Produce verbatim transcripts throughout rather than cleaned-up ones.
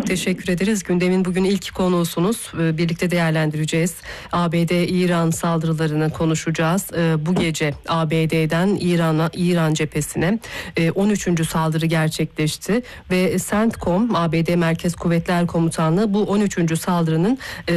teşekkür ederiz. Gündemin bugün ilk konusunuz. Birlikte değerlendireceğiz. A B D-İran saldırılarını konuşacağız. Bu gece A B D'den İran'a, İran cephesine on üçüncü saldırı gerçekleşti ve CENTCOM, A B D Merkez Kuvvetler Komutanlığı bu on üçüncü saldırının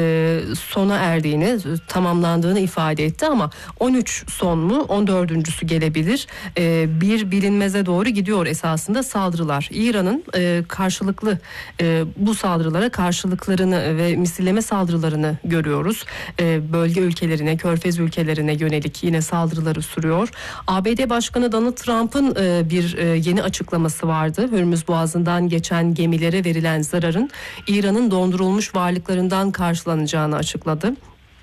sona erdiğini, tamamlandığını ifade etti ama on üç son mu, on dördüncüsü gelebilir. Bir bilinmeze doğru gidiyor esasında saldırılar. İran'ın karşılıklı bu saldırılara karşılıklarını ve misilleme saldırılarını görüyoruz. Bölge ülkelerine, Körfez ülkelerine yönelik yine saldırıları sürüyor. A B D Başkanı Donald Trump'ın bir yeni açıklaması vardı. Hürmüz Boğazı'ndan geçen gemilere verilen zararın İran'ın dondurulmuş varlıklarından karşılanacağını açıkladı.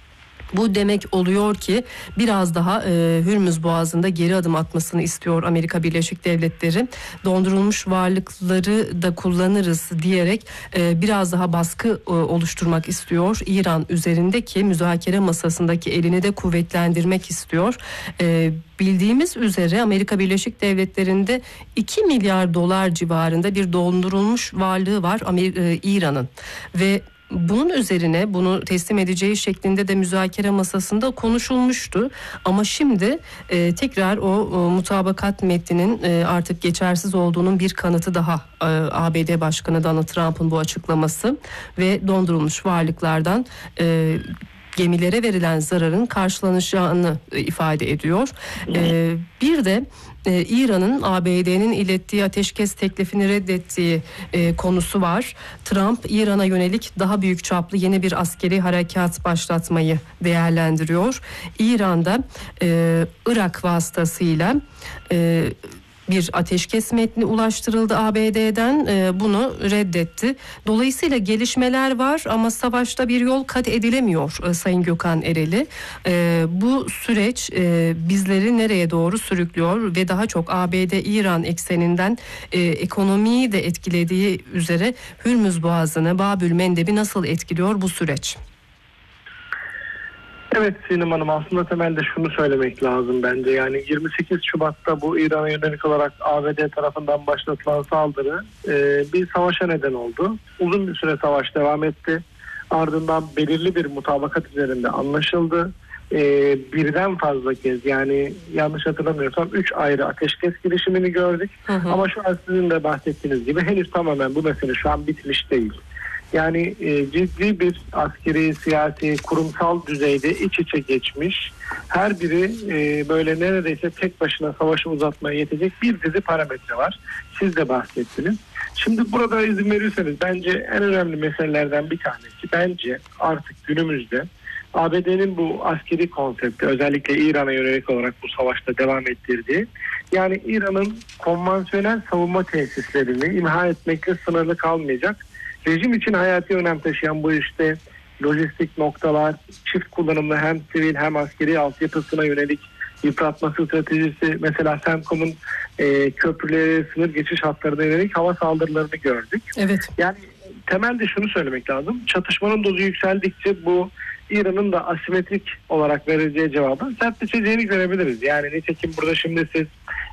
Bu demek oluyor ki biraz daha e, Hürmüz Boğazı'nda geri adım atmasını istiyor Amerika Birleşik Devletleri. Dondurulmuş varlıkları da kullanırız diyerek e, biraz daha baskı e, oluşturmak istiyor. İran üzerindeki müzakere masasındaki elini de kuvvetlendirmek istiyor. E, Bildiğimiz üzere Amerika Birleşik Devletleri'nde iki milyar dolar civarında bir dondurulmuş varlığı var Amerika, e, İran'ın ve bunun üzerine bunu teslim edeceği şeklinde de müzakere masasında konuşulmuştu. Ama şimdi e, tekrar o, o mutabakat metninin e, artık geçersiz olduğunun bir kanıtı daha e, A B D Başkanı Donald Trump'ın bu açıklaması ve dondurulmuş varlıklardan e, gemilere verilen zararın karşılanacağını ifade ediyor. Ee, bir de e, İran'ın A B D'nin ilettiği ateşkes teklifini reddettiği e, konusu var. Trump İran'a yönelik daha büyük çaplı yeni bir askeri harekat başlatmayı değerlendiriyor. İran'da e, Irak vasıtasıyla e, bir ateşkes metni ulaştırıldı A B D'den, e, bunu reddetti. Dolayısıyla gelişmeler var ama savaşta bir yol kat edilemiyor e, Sayın Gökhan Ereli. E, bu süreç e, bizleri nereye doğru sürüklüyor ve daha çok A B D-İran ekseninden e, ekonomiyi de etkilediği üzere Hürmüz Boğazı'nı, Babül Mendeb'i nasıl etkiliyor bu süreç? Evet Sinem Hanım, aslında temelde şunu söylemek lazım bence. Yani yirmi sekiz Şubat'ta bu İran'a yönelik olarak A B D tarafından başlatılan saldırı e, bir savaşa neden oldu. Uzun bir süre savaş devam etti. Ardından belirli bir mutabakat üzerinde anlaşıldı. E, birden fazla kez, yani yanlış hatırlamıyorsam üç ayrı ateşkes girişimini gördük. Hı hı. Ama şu an sizin de bahsettiğiniz gibi henüz tamamen bu mesele şu an bitmiş değil. Yani e, ciddi bir askeri, siyasi, kurumsal düzeyde iç içe geçmiş, her biri e, böyle neredeyse tek başına savaşı uzatmaya yetecek bir dizi parametre var. Siz de bahsettiniz. Şimdi burada izin verirseniz bence en önemli meselelerden bir tanesi, bence artık günümüzde A B D'nin bu askeri konsepti, özellikle İran'a yönelik olarak bu savaşta devam ettirdiği, yani İran'ın konvansiyonel savunma tesislerini imha etmekle sınırlı kalmayacak, rejim için hayati önem taşıyan bu işte lojistik noktalar, çift kullanımlı hem sivil hem askeri altyapısına yönelik yıpratma stratejisi, mesela CENTCOM'un e, köprüleri, sınır geçiş hatlarına yönelik hava saldırılarını gördük. Evet. Yani temelde şunu söylemek lazım. Çatışmanın dozu yükseldikçe bu İran'ın da asimetrik olarak vereceği cevabı sertleşeceğini görebiliriz. Yani nitekim burada şimdi siz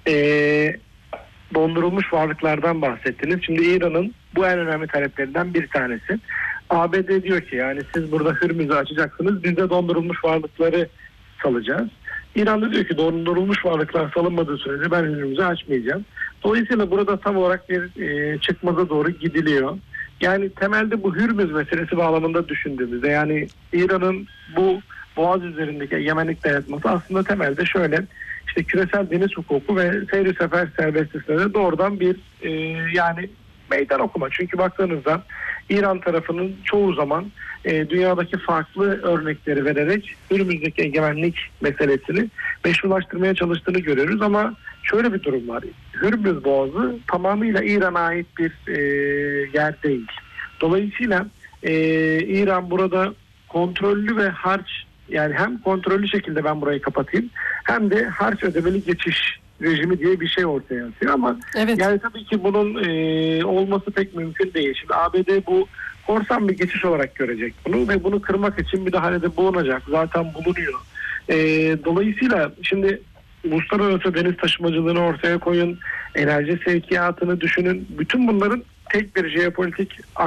e, dondurulmuş varlıklardan bahsettiniz. Şimdi İran'ın bu en önemli taleplerinden bir tanesi. A B D diyor ki yani siz burada Hürmüz'ü açacaksınız, biz de dondurulmuş varlıkları salacağız. İran da diyor ki dondurulmuş varlıklar salınmadığı sürece ben Hürmüz'ü açmayacağım. Dolayısıyla burada tam olarak bir e, çıkmaza doğru gidiliyor. Yani temelde bu Hürmüz meselesi bağlamında düşündüğümüzde, yani İran'ın bu boğaz üzerindeki egemenlik dayatması aslında temelde şöyle: İşte küresel deniz hukuku ve seyir sefer serbestliklerine doğrudan bir e, yani meydan okuma. Çünkü baktığınızda İran tarafının çoğu zaman e, dünyadaki farklı örnekleri vererek önümüzdeki egemenlik meselesini meşrulaştırmaya çalıştığını görüyoruz. Ama şöyle bir durum var: Hürmüz Boğazı tamamıyla İran'a ait bir e, yer değil. Dolayısıyla e, İran burada kontrollü ve harç, yani hem kontrollü şekilde ben burayı kapatayım hem de harç ödemeli geçiş rejimi diye bir şey ortaya atıyor. Ama evet, yani tabii ki bunun e, olması pek mümkün değil. Şimdi A B D bu korsan bir geçiş olarak görecek bunu ve bunu kırmak için müdahalede bulunacak. Zaten bulunuyor. E, dolayısıyla şimdi uluslararası deniz taşımacılığını ortaya koyun, enerji sevkiyatını düşünün. Bütün bunların tek bir jeopolitik